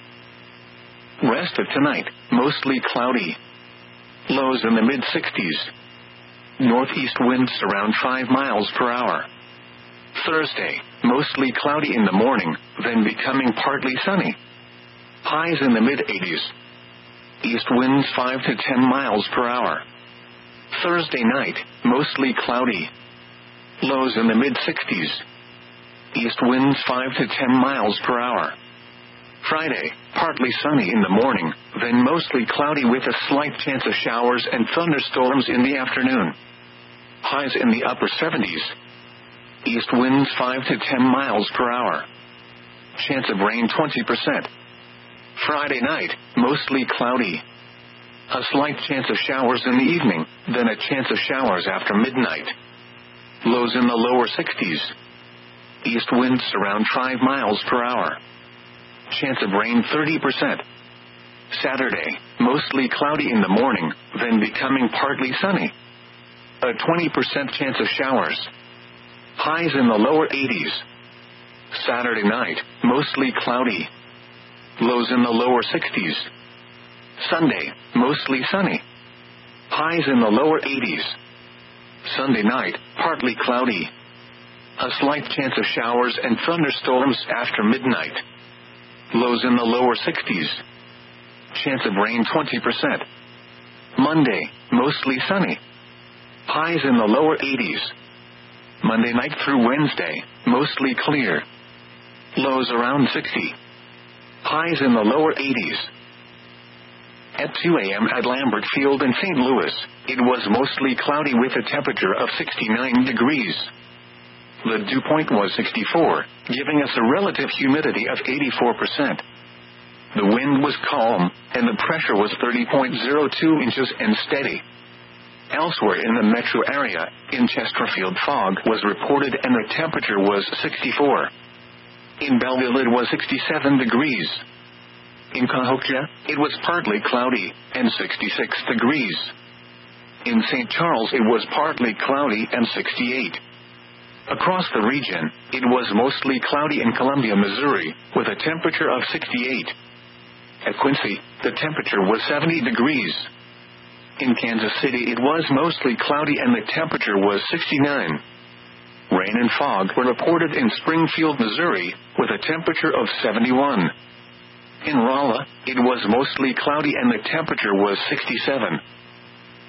Rest of tonight, mostly cloudy. Lows in the mid-60s. Northeast winds around 5 miles per hour. Thursday, mostly cloudy in the morning, then becoming partly sunny. Highs in the mid-80s. East winds 5 to 10 miles per hour. Thursday night, mostly cloudy. Lows in the mid-60s. East winds 5 to 10 miles per hour. Friday, partly sunny in the morning, then mostly cloudy with a slight chance of showers and thunderstorms in the afternoon. Highs in the upper 70s. East winds 5 to 10 miles per hour. Chance of rain 20%. Friday night, mostly cloudy. A slight chance of showers in the evening, then a chance of showers after midnight. Lows in the lower 60s. East winds around 5 miles per hour. Chance of rain 30%. Saturday, mostly cloudy in the morning, then becoming partly sunny. A 20% chance of showers. Highs in the lower 80s. Saturday night, mostly cloudy. Lows in the lower 60s. Sunday, mostly sunny. Highs in the lower 80s. Sunday night, partly cloudy. A slight chance of showers and thunderstorms after midnight. Lows in the lower 60s. Chance of rain 20%. Monday, mostly sunny. Highs in the lower 80s. Monday night through Wednesday, mostly clear. Lows around 60. Highs in the lower 80s. At 2 a.m. at Lambert Field in St. Louis, it was mostly cloudy with a temperature of 69 degrees. The dew point was 64, giving us a relative humidity of 84%. The wind was calm, and the pressure was 30.02 inches and steady. Elsewhere in the metro area, in Chesterfield, fog was reported and the temperature was 64. In Belleville, it was 67 degrees. In Cahokia, it was partly cloudy, and 66 degrees. In St. Charles, it was partly cloudy and 68. Across the region, it was mostly cloudy in Columbia, Missouri, with a temperature of 68. At Quincy, the temperature was 70 degrees. In Kansas City, it was mostly cloudy and the temperature was 69. Rain and fog were reported in Springfield, Missouri, with a temperature of 71. In Rolla, it was mostly cloudy and the temperature was 67.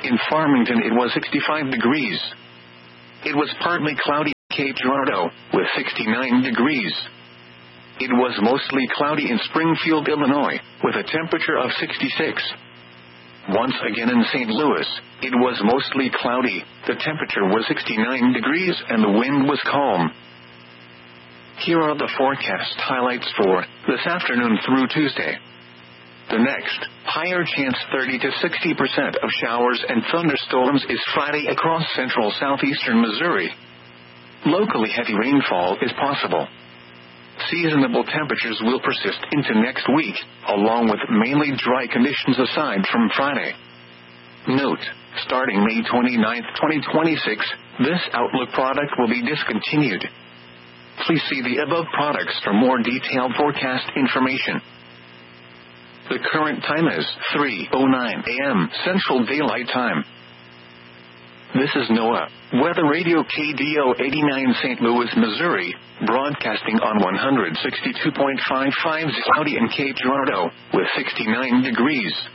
In Farmington it was 65 degrees. It was partly cloudy in Cape Girardeau, with 69 degrees. It was mostly cloudy in Springfield, Illinois, with a temperature of 66. Once again in St. Louis, it was mostly cloudy, the temperature was 69 degrees and the wind was calm. Here are the forecast highlights for this afternoon through Tuesday. The next, higher chance 30 to 60% of showers and thunderstorms is Friday across central southeastern Missouri. Locally heavy rainfall is possible. Seasonable temperatures will persist into next week, along with mainly dry conditions aside from Friday. Note, starting May 29, 2026, this Outlook product will be discontinued. Please see the above products for more detailed forecast information. The current time is 3:09 a.m. Central Daylight Time. This is NOAA Weather Radio KDO 89 St. Louis, Missouri, broadcasting on 162.55 cloudy in Cape Girardeau, with 69 degrees.